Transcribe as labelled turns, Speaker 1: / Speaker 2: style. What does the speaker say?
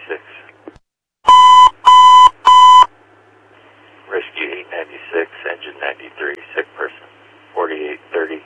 Speaker 1: 896. Rescue 896, engine 93, sick person. 4830.